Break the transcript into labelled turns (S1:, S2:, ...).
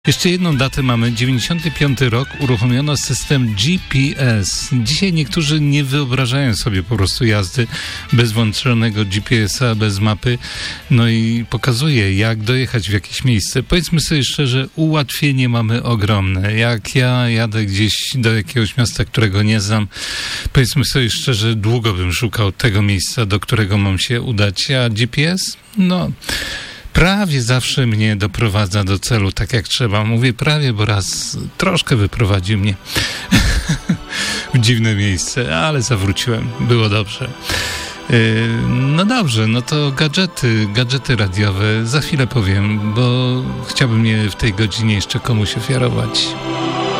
S1: Jeszcze jedną datę mamy, 95 rok, uruchomiono system GPS. Dzisiaj niektórzy nie wyobrażają sobie po prostu jazdy bez włączonego GPS-a, bez mapy. No i pokazuje, jak dojechać w jakieś miejsce. Powiedzmy sobie szczerze, ułatwienie mamy ogromne. Jak ja jadę gdzieś do jakiegoś miasta, którego nie znam, powiedzmy sobie szczerze, długo bym szukał tego miejsca, do którego mam się udać. A GPS? No... prawie zawsze mnie doprowadza do celu, tak jak trzeba. Mówię prawie, bo raz troszkę wyprowadził mnie w dziwne miejsce, ale zawróciłem. Było dobrze. No dobrze, no to gadżety radiowe za chwilę powiem, bo chciałbym je w tej godzinie jeszcze komuś ofiarować.